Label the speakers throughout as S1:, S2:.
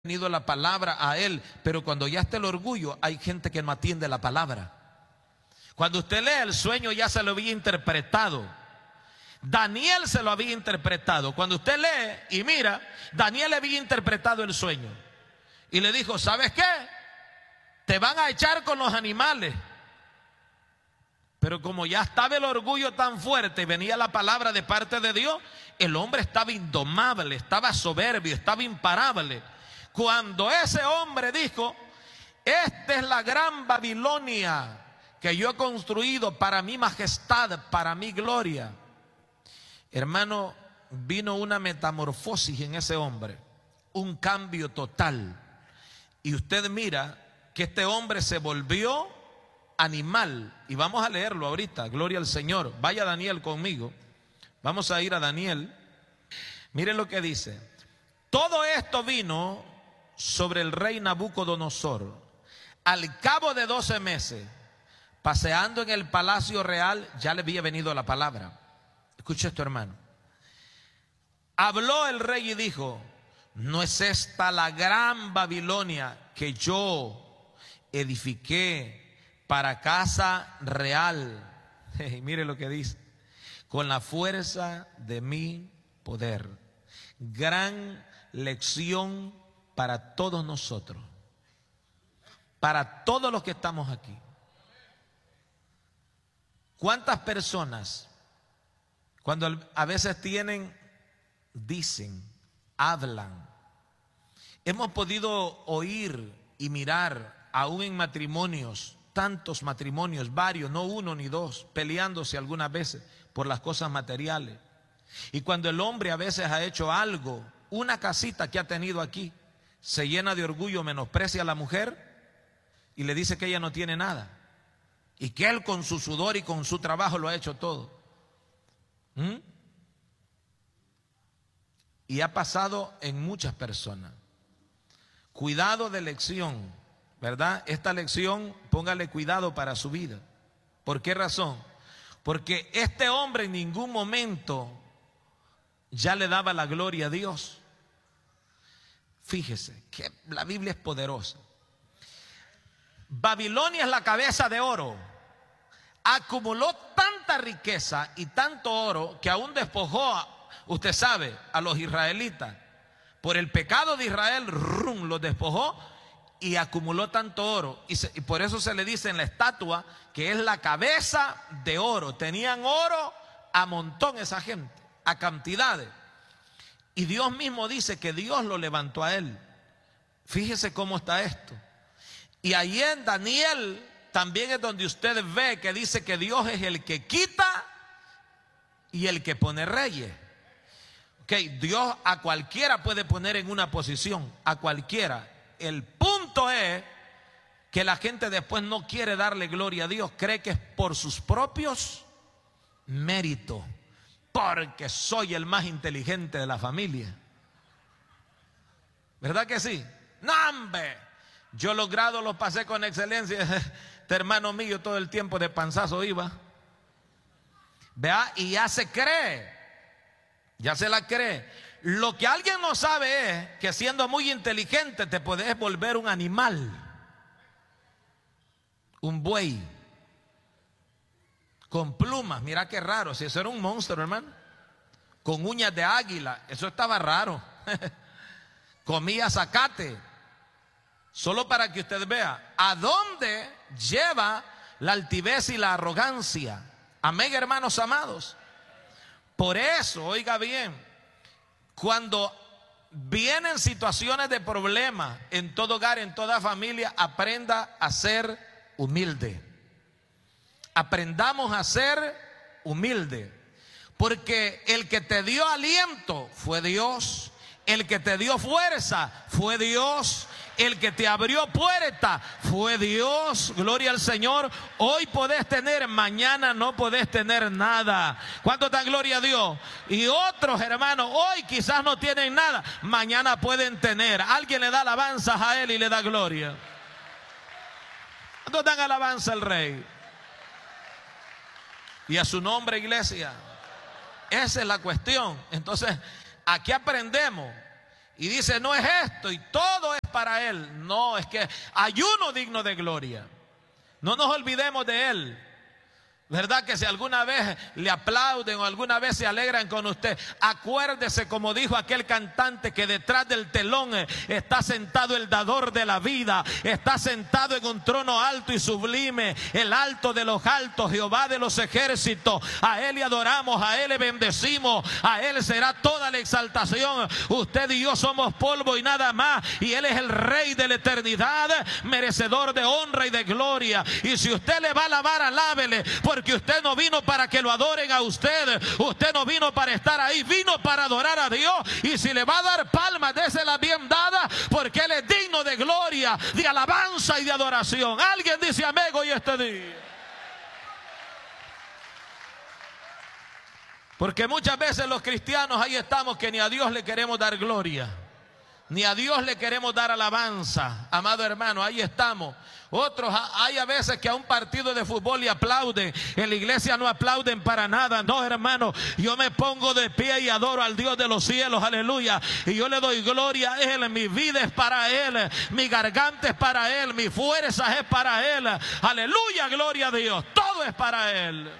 S1: venido la palabra a él, pero cuando ya está el orgullo, hay gente que no atiende la palabra. Cuando usted lee el sueño, ya se lo había interpretado. Daniel se lo había interpretado. Cuando usted lee y mira, Daniel había interpretado el sueño y le dijo: ¿sabes qué? Te van a echar con los animales. Pero como ya estaba el orgullo tan fuerte y venía la palabra de parte de Dios, el hombre estaba indomable, estaba soberbio, estaba imparable. Cuando ese hombre dijo: esta es la gran Babilonia que yo he construido para mi majestad, para mi gloria, hermano, vino una metamorfosis en ese hombre, un cambio total. Y usted mira que este hombre se volvió animal. Y vamos a leerlo ahorita, gloria al Señor. Vaya Daniel conmigo. Vamos a ir a Daniel. Miren lo que dice: todo esto vino sobre el rey Nabucodonosor al cabo de 12 meses, paseando en el palacio real. Ya le había venido la palabra. Escucha esto, hermano. Habló el rey y dijo: ¿no es esta la gran Babilonia que yo edifiqué para casa real? Mire lo que dice: con la fuerza de mi poder. Gran lección para todos nosotros, para todos los que estamos aquí. ¿Cuántas personas, cuando a veces dicen, hablan, hemos podido oír y mirar aún en matrimonios, tantos matrimonios, varios, no uno ni dos, peleándose algunas veces por las cosas materiales? Y cuando el hombre a veces ha hecho algo, una casita que ha tenido aquí, se llena de orgullo, menosprecia a la mujer y le dice que ella no tiene nada, y que él con su sudor y con su trabajo lo ha hecho todo. Y ha pasado en muchas personas. Cuidado de lección, ¿verdad? Esta lección, póngale cuidado para su vida. ¿Por qué razón? Porque este hombre en ningún momento ya le daba la gloria a Dios. Fíjese que la Biblia es poderosa. Babilonia es la cabeza de oro. Acumuló tanta riqueza y tanto oro que aún despojó, usted sabe, a los israelitas. Por el pecado de Israel, los despojó y acumuló tanto oro. Y por eso se le dice en la estatua que es la cabeza de oro. Tenían oro a montón esa gente, a cantidades. Y Dios mismo dice que Dios lo levantó a él. Fíjese cómo está esto. Y ahí en Daniel también es donde usted ve que dice que Dios es el que quita y el que pone reyes. Dios a cualquiera puede poner en una posición, a cualquiera. El punto es que la gente después no quiere darle gloria a Dios, cree que es por sus propios méritos, porque soy el más inteligente de la familia. ¿Verdad que sí? No, hombre, yo los grados los pasé con excelencia. Este hermano mío todo el tiempo de panzazo iba. Vea, y ya se cree. Ya se la cree. Lo que alguien no sabe es que siendo muy inteligente te puedes volver un animal, un buey con plumas. Mira qué raro, si eso era un monstruo, hermano, con uñas de águila, eso estaba raro. Comía zacate. Solo para que usted vea a dónde lleva la altivez y la arrogancia. Amén, hermanos amados. Por eso, oiga bien, cuando vienen situaciones de problemas en todo hogar, en toda familia, aprenda a ser humilde. Aprendamos a ser humilde. Porque el que te dio aliento fue Dios. El que te dio fuerza fue Dios. El que te abrió puerta fue Dios. Gloria al Señor. Hoy podés tener, mañana no podés tener nada. ¿Cuánto dan gloria a Dios? Y otros hermanos hoy quizás no tienen nada, mañana pueden tener. Alguien le da alabanzas a él y le da gloria. ¿Cuánto dan alabanza al Rey? Y a su nombre, iglesia. Esa es la cuestión. Entonces, aquí aprendemos y dice, no es esto y todo es para Él. No, es que hay uno digno de gloria. No nos olvidemos de Él. ¿Verdad que si alguna vez le aplauden o alguna vez se alegran con usted, acuérdese, como dijo aquel cantante, que detrás del telón está sentado el dador de la vida, está sentado en un trono alto y sublime, el alto de los altos, Jehová de los ejércitos. A Él le adoramos, a Él le bendecimos, a Él será toda la exaltación. Usted y yo somos polvo y nada más, y Él es el Rey de la eternidad, merecedor de honra y de gloria. Y si usted le va a alabar, alábele, porque usted no vino para que lo adoren a usted, usted no vino para estar ahí, vino para adorar a Dios. Y si le va a dar palmas, désela bien dada, porque Él es digno de gloria, de alabanza y de adoración. Alguien dice amén hoy este día. Porque muchas veces los cristianos ahí estamos, que ni a Dios le queremos dar gloria, ni a Dios le queremos dar alabanza. Amado hermano, ahí estamos. Otros, hay a veces que a un partido de fútbol le aplauden. En la iglesia no aplauden para nada. No, hermano, yo me pongo de pie y adoro al Dios de los cielos, aleluya. Y yo le doy gloria a Él. Mi vida es para Él, mi garganta es para Él, mi fuerza es para Él. Aleluya, gloria a Dios. Todo es para Él.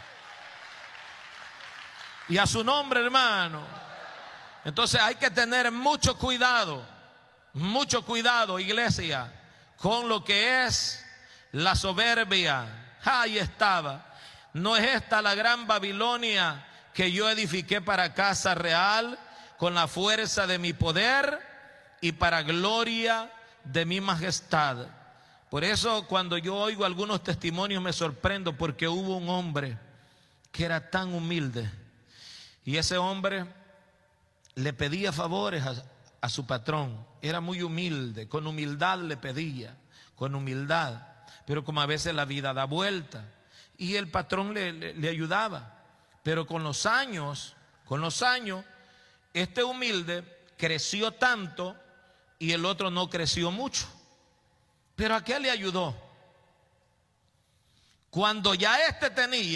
S1: Y a su nombre, hermano. Entonces hay que tener mucho cuidado, iglesia, con lo que es la soberbia. Ahí estaba. No es esta la gran Babilonia que yo edifiqué para casa real, con la fuerza de mi poder y para gloria de mi majestad. Por eso cuando yo oigo algunos testimonios me sorprendo, porque hubo un hombre que era tan humilde, y ese hombre le pedía favores a su patrón. Era muy humilde, con humildad le pedía, con humildad. Pero como a veces la vida da vuelta, y el patrón le ayudaba. Pero con los años, este humilde creció tanto y el otro no creció mucho. Pero ¿a qué le ayudó? Cuando ya este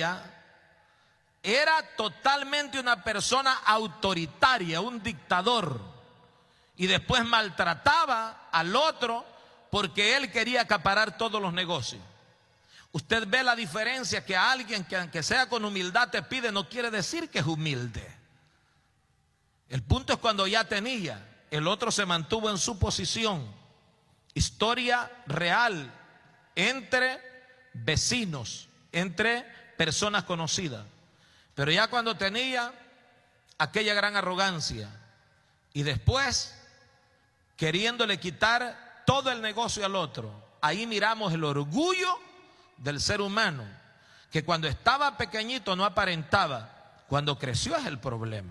S1: era totalmente una persona autoritaria, un dictador, y después maltrataba al otro porque él quería acaparar todos los negocios. Usted ve la diferencia, que a alguien que aunque sea con humildad te pide, no quiere decir que es humilde. El punto es cuando ya tenía, el otro se mantuvo en su posición. Historia real entre vecinos, entre personas conocidas. Pero ya cuando tenía aquella gran arrogancia, y después queriéndole quitar todo el negocio al otro, ahí miramos el orgullo del ser humano, que cuando estaba pequeñito no aparentaba, cuando creció es el problema.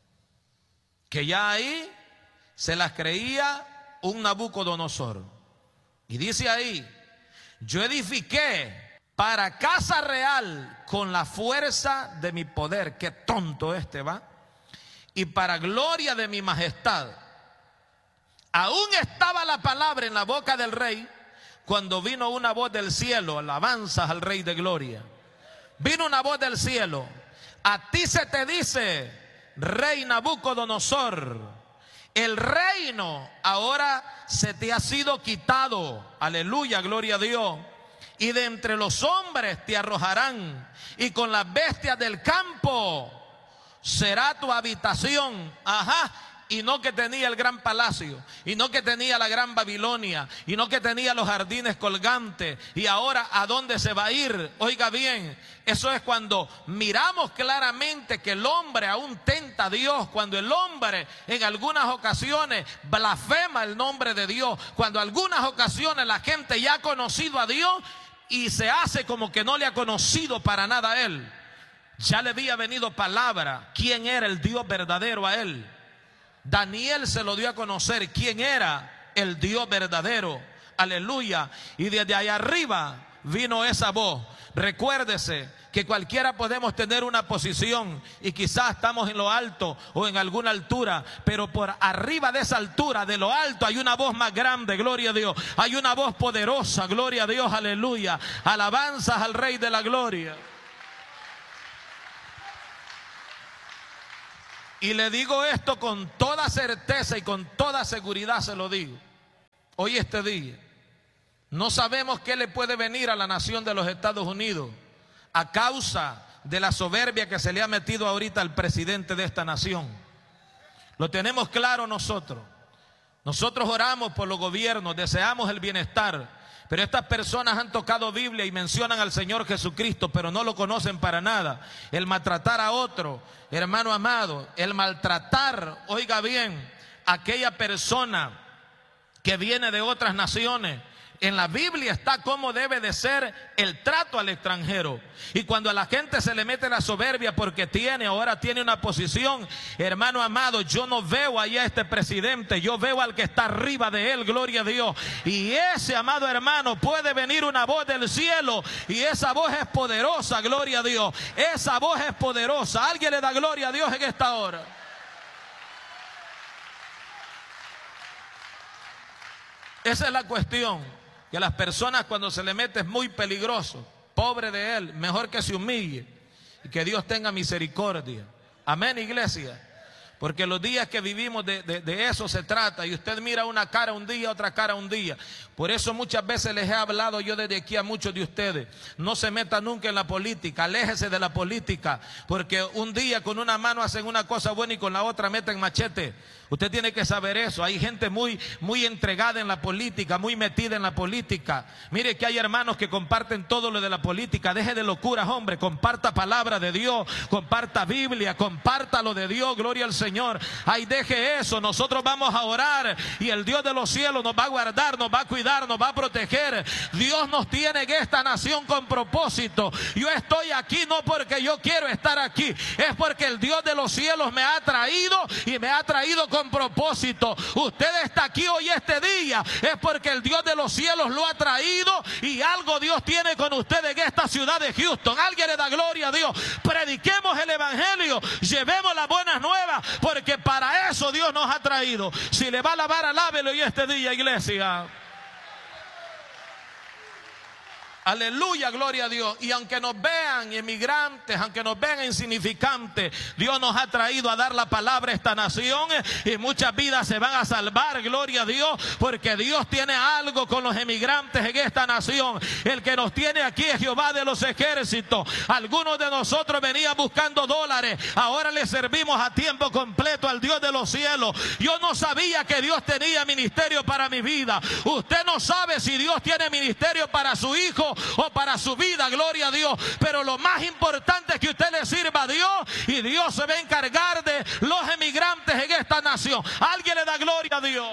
S1: Que ya ahí se las creía un Nabucodonosor. Y dice ahí, yo edifiqué para casa real con la fuerza de mi poder. Qué tonto va. Y para gloria de mi majestad. Aún estaba la palabra en la boca del rey cuando vino una voz del cielo. Alabanzas al Rey de gloria. Vino una voz del cielo. A ti se te dice, rey Nabucodonosor, el reino ahora se te ha sido quitado. Aleluya, gloria a Dios. Y de entre los hombres te arrojarán, y con las bestias del campo será tu habitación. Ajá. Y no que tenía el gran palacio, y no que tenía la gran Babilonia, y no que tenía los jardines colgantes. Y ahora, ¿a dónde se va a ir? Oiga bien, eso es cuando miramos claramente que el hombre aún tenta a Dios, cuando el hombre en algunas ocasiones blasfema el nombre de Dios, cuando en algunas ocasiones la gente ya ha conocido a Dios y se hace como que no le ha conocido para nada a Él. Ya le había venido palabra quién era el Dios verdadero a él. Daniel se lo dio a conocer quién era el Dios verdadero. Aleluya. Y desde allá arriba vino esa voz. Recuérdese que cualquiera podemos tener una posición y quizás estamos en lo alto o en alguna altura, pero por arriba de esa altura, de lo alto, hay una voz más grande, gloria a Dios. Hay una voz poderosa, gloria a Dios, aleluya. Alabanzas al Rey de la gloria. Y le digo esto con toda certeza y con toda seguridad se lo digo. Hoy este día, no sabemos qué le puede venir a la nación de los Estados Unidos a causa de la soberbia que se le ha metido ahorita al presidente de esta nación. Lo tenemos claro nosotros. Nosotros oramos por los gobiernos, deseamos el bienestar. Pero estas personas han tocado Biblia y mencionan al Señor Jesucristo, pero no lo conocen para nada. El maltratar a otro, hermano amado, el maltratar, oiga bien, a aquella persona que viene de otras naciones. En la Biblia está cómo debe de ser el trato al extranjero. Y cuando a la gente se le mete la soberbia porque ahora tiene una posición, hermano amado, yo no veo allá a este presidente, yo veo al que está arriba de él, gloria a Dios. Y ese, amado hermano, puede venir una voz del cielo y esa voz es poderosa, gloria a Dios. Esa voz es poderosa. Alguien le da gloria a Dios en esta hora. Esa es la cuestión. Que a las personas cuando se le mete es muy peligroso. Pobre de él, mejor que se humille y que Dios tenga misericordia. Amén, iglesia. Porque los días que vivimos de eso se trata. Y usted mira una cara un día, otra cara un día. Por eso muchas veces les he hablado yo desde aquí a muchos de ustedes. No se meta nunca en la política, aléjese de la política. Porque un día con una mano hacen una cosa buena y con la otra meten machete. Usted tiene que saber eso. Hay gente muy entregada en la política, muy metida en la política. Mire que hay hermanos que comparten todo lo de la política. Deje de locuras, hombre. Comparta palabra de Dios, comparta Biblia, comparta lo de Dios. Gloria al Señor. Ay, deje eso. Nosotros vamos a orar y el Dios de los cielos nos va a guardar, nos va a cuidar, nos va a proteger. Dios nos tiene en esta nación con propósito. Yo estoy aquí no porque yo quiero estar aquí, es porque el Dios de los cielos me ha traído y me ha traído con propósito. Usted está aquí hoy este día es porque el Dios de los cielos lo ha traído y algo Dios tiene con usted en esta ciudad de Houston. Alguien le da gloria a Dios. Prediquemos el evangelio, llevemos las buenas nuevas, porque para eso Dios nos ha traído. Si le va a alabar, alábelo hoy este día, iglesia. Aleluya, gloria a Dios. Y aunque nos vean inmigrantes, aunque nos vean insignificantes, Dios nos ha traído a dar la palabra a esta nación y muchas vidas se van a salvar, gloria a Dios, porque Dios tiene algo con los emigrantes en esta nación. El que nos tiene aquí es Jehová de los ejércitos. Algunos de nosotros venían buscando dólares, ahora le servimos a tiempo completo al Dios de los cielos. Yo no sabía que Dios tenía ministerio para mi vida. Usted no sabe si Dios tiene ministerio para su hijo o para su vida, gloria a Dios. Pero lo más importante es que usted le sirva a Dios y Dios se va a encargar de los emigrantes en esta nación. Alguien le da gloria a Dios.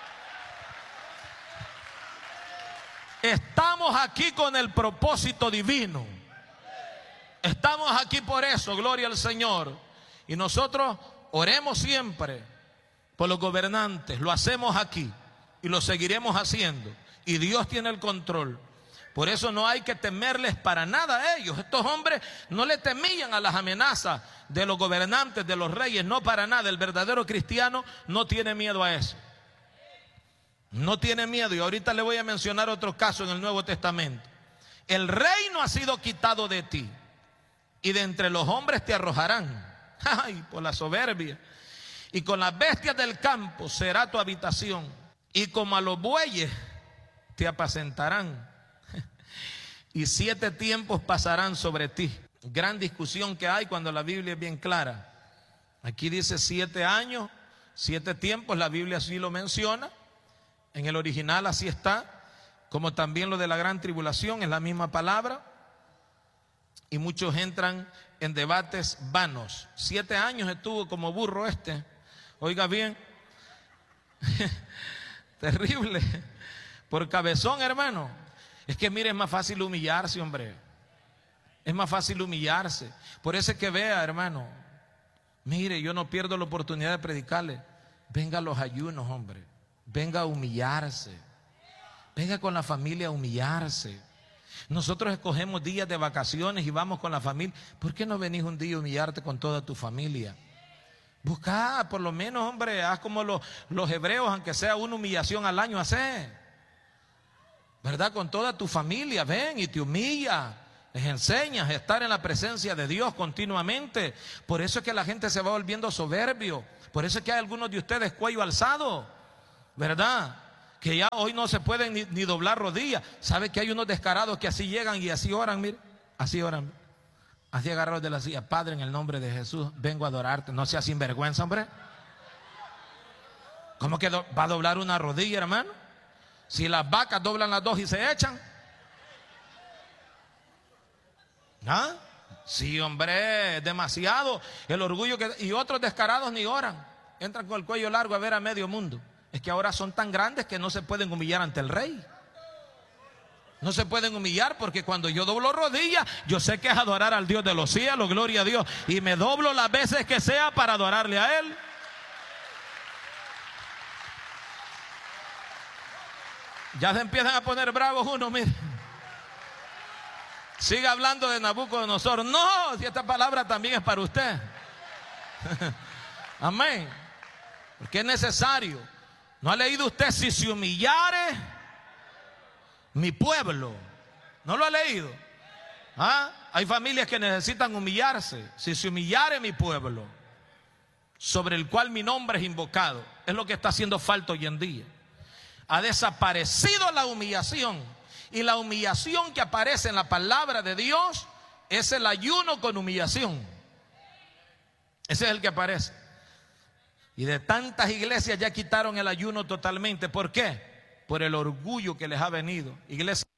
S1: Estamos aquí con el propósito divino. Estamos aquí por eso, gloria al Señor. Y nosotros oremos siempre por los gobernantes. Lo hacemos aquí y lo seguiremos haciendo. Y Dios tiene el control. Por eso no hay que temerles para nada a ellos. Estos hombres no le temían a las amenazas de los gobernantes, de los reyes, no para nada. El verdadero cristiano no tiene miedo a eso. No tiene miedo. Y ahorita le voy a mencionar otro caso en el Nuevo Testamento. El reino ha sido quitado de ti y de entre los hombres te arrojarán. Ay, por la soberbia. Y con las bestias del campo será tu habitación. Y como a los bueyes te apacentarán. Y 7 tiempos pasarán sobre ti. Gran discusión que hay cuando la Biblia es bien clara. Aquí dice 7 años, 7 tiempos, la Biblia así lo menciona. En el original así está. Como también lo de la gran tribulación, es la misma palabra. Y muchos entran en debates vanos. 7 años estuvo como burro este. Oiga bien. Terrible. Por cabezón, hermano. Es que mire, es más fácil humillarse, hombre. Es más fácil humillarse. Por eso es que vea, hermano. Mire, yo no pierdo la oportunidad de predicarle. Venga a los ayunos, hombre. Venga a humillarse. Venga con la familia a humillarse. Nosotros escogemos días de vacaciones y vamos con la familia. ¿Por qué no venís un día a humillarte con toda tu familia? Busca, por lo menos, hombre, haz como los hebreos, aunque sea una humillación al año, hacé. ¿Verdad? Con toda tu familia, ven y te humilla Les enseñas a estar en la presencia de Dios continuamente. Por eso es que la gente se va volviendo soberbio. Por eso es que hay algunos de ustedes cuello alzado, ¿verdad? Que ya hoy no se pueden ni doblar rodillas. ¿Sabe que hay unos descarados que así llegan y así oran? Mire, así oran. Así agarrados de la silla. Padre, en el nombre de Jesús, vengo a adorarte. No sea sinvergüenza, hombre. ¿Cómo que va a doblar una rodilla, hermano? Si las vacas doblan las dos y se echan. ¿Ah? Sí, hombre, es demasiado el orgullo y otros descarados ni oran. Entran con el cuello largo a ver a medio mundo. Es que ahora son tan grandes que no se pueden humillar ante el rey. No se pueden humillar porque cuando yo doblo rodillas, yo sé que es adorar al Dios de los cielos, gloria a Dios. Y me doblo las veces que sea para adorarle a Él. Ya se empiezan a poner bravos uno, mire. Sigue hablando de Nabucodonosor. No, si esta palabra también es para usted. Amén. Porque es necesario. ¿No ha leído usted? Si se humillare mi pueblo. ¿No lo ha leído? ¿Ah? Hay familias que necesitan humillarse. Si se humillare mi pueblo, sobre el cual mi nombre es invocado. Es lo que está haciendo falta hoy en día. Ha desaparecido la humillación. Y la humillación que aparece en la palabra de Dios es el ayuno con humillación. Ese es el que aparece. Y de tantas iglesias ya quitaron el ayuno totalmente. ¿Por qué? Por el orgullo que les ha venido. Iglesia